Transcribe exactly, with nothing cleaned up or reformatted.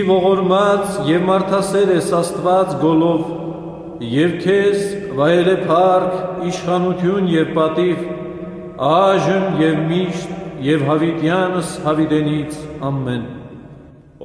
Ողորմած եւ մարդասեր ես Աստված գոլով, եւ քեզ վայել է փառք, իշխանություն եւ պատիվ, այժմ եւ միշտ եւ հավիտյանս հավիտենից ամեն։